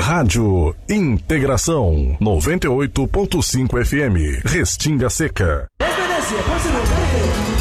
Rádio Integração 98.5 FM, Restinga Seca. Respeitência, por favor.